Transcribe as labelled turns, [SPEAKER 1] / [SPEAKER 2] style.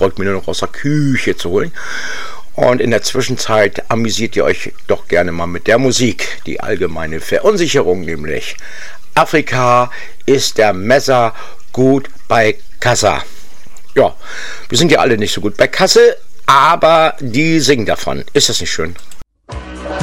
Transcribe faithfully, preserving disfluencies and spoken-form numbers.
[SPEAKER 1] Gold mir nur noch aus der Küche zu holen. Und in der Zwischenzeit amüsiert ihr euch doch gerne mal mit der Musik. Die allgemeine Verunsicherung nämlich. Afrika ist der Messer gut bei Kassa. Ja, wir sind ja alle nicht so gut bei Kasse, aber die singen davon. Ist das nicht schön?